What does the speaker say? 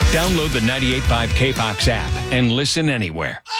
Download the 98.5 KFOX app and listen anywhere.